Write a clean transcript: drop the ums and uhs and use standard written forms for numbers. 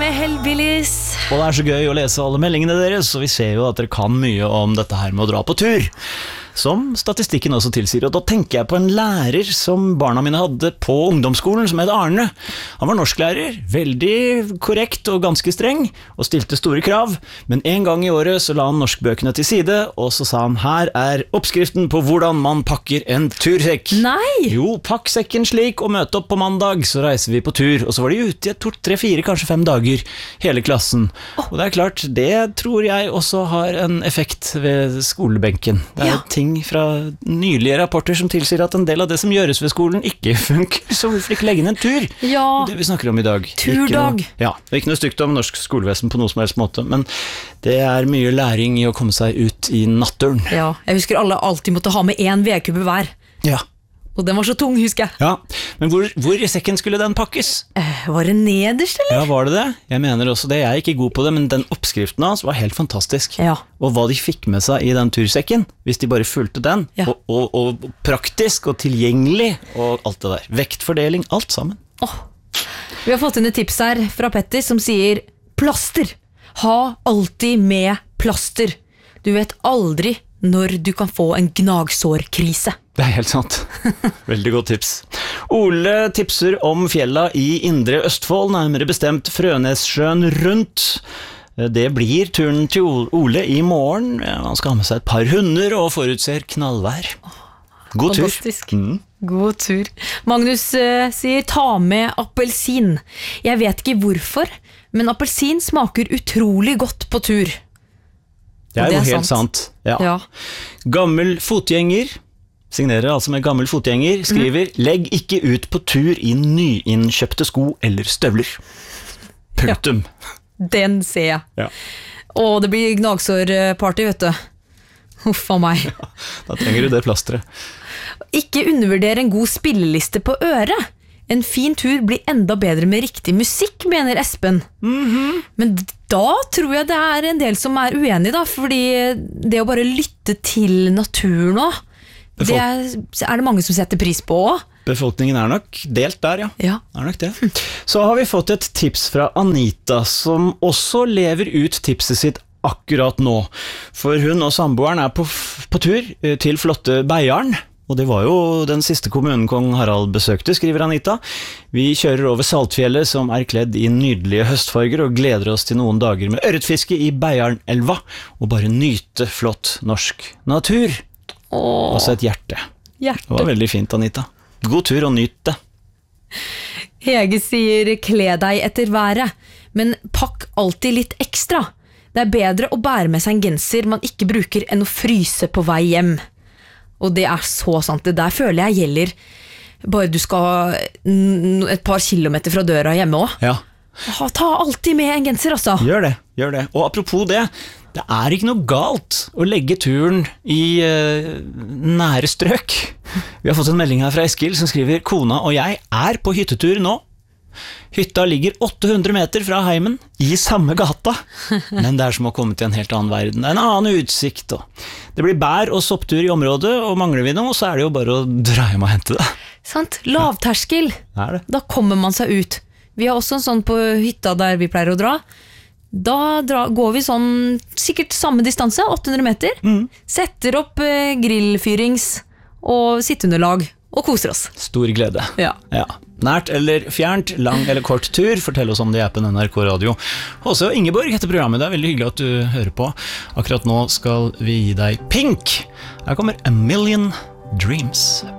med Hellbillies. Og det så gøy å lese alle meldingene deres, og vi ser jo at dere kan mye om dette her med å dra på tur, som statistikken også tilsier. Og da tenker jeg på en lærer som barna mine hadde på ungdomsskolen, som het Arne. Han var norsklærer, veldig korrekt og ganske streng, og stilte store krav, men en gang i året så la han norskbøkene til side, og så sa han, her oppskriften på hvordan man pakker en tursekk. Nei! Jo, pakk sekken slik, og møte opp på mandag, så reiser vi på tur. Og så var de ute i 2, 3, 4, kanskje 5 dager, hele klassen. Og det klart, det tror jeg også har en effekt ved skolebenken. Det ting fra nylige rapporter som tilsier at en del av det som gjøres ved skolen ikke funker, så hvorfor ikke legge inn en tur? Ja, det vi snakker om i dag. turdag. Det er ikke noe stygt om norsk skolevesen på noe som helst måte, men det er mye læring i å komme seg ut i naturen. Ja, jeg husker alle alltid måtte ha med en vedkubbe hver. Ja. Og den var så tung, husker jeg. Ja, men hvor i sekken skulle den pakkes? Var det nederst, eller? Ja, var det det? Jeg mener også det. Jeg er ikke god på det, men den oppskriften hans var helt fantastisk. Ja. Og hva de fikk med seg i den tursekken, hvis de bare fulgte den, og praktisk og tilgjengelig, og alt det der. Vektfordeling, alt sammen. Vi har fått inn et tips her fra Petter som sier, plaster. Ha alltid med plaster. Du vet aldri når du kan få en gnagsårkrise. Det er helt sant. Veldig godt tips. Ole tipser om fjella i Indre Østfold, nærmere bestemt Frønessjøen rundt. Det blir turen til Ole i morgen. Han skal ha med seg et par hunder og forutser knallvær. God tur. Fantastisk. God tur. Magnus sier, ta med appelsin. Jeg vet ikke hvorfor, men appelsin smaker utrolig godt på tur. Det er jo helt sant. Ja. Gammel fotgjenger, signerer altså med gammel fotgjenger, skriver, legg ikke ut på tur i nyinnkjøpte sko eller støvler. Punktum. Ja, den ser jeg. Ja. Og det blir gnagsårparty, vet du. Huff av meg. Ja, da trenger du det plasteret. Ikke undervurdere en god spilleliste på øret. En fin tur blir enda bedre med riktig musikk, mener Espen. Men da tror jeg det er en del som er uenige, da, fordi det å bare lytte til naturen også, det er det mange som setter pris på også. Befolkningen er nok delt der, ja. Er nok det. Så har vi fått et tips fra Anita, som også lever ut tipset sitt akkurat nå. For hun og samboeren er på tur til flotte Beiarn. Og det var jo den siste kommunen kong Harald besøkte, skriver Anita. Vi kjører over Saltfjellet som er kledd i nydelige høstfarger og gleder oss til noen dager med ørretfiske i Beiarnelva og bare nyte flott norsk natur. Også et hjerte. Det var veldig fint, Anita. God tur og nyt det. Hege sier, kle deg etter været, men pakk alltid litt ekstra. Det er bedre å bære med seg en genser man ikke bruker enn å fryse på vei hjem. Og det er så sant, det der føler jeg gjelder bare du skal et par kilometer fra døra hjemme også. Ja. Ta alltid med en genser, altså. Gjør det. Og apropos det er ikke noe galt å legge turen i nære strøk. Vi har fått en melding her fra Eskil som skriver, kona og jeg er på hyttetur nå. Hytta ligger 800 meter fra heimen, i samme gata, men det er som å komme til en helt annen verden. Det er en annen utsikt. Det blir bær og sopptur i området, og mangler vi noe, så er det jo bare å dra hjem og hente det. Sant, lavterskel. Det. Da kommer man seg ut. Vi har også en sånn på hytta der vi pleier å dra. Da går vi sånn, sikkert samme distanse, 800 meter, setter opp grillfyrings og sitteunderlag, og koser oss. Stor glede. Ja. Nært eller fjernt, lang eller kort tur, fortell oss om det i appen NRK Radio. Håse og Ingeborg heter programmet, det er veldig hyggelig at du hører på. Akkurat nå skal vi gi deg Pink. Her kommer A Million Dreams.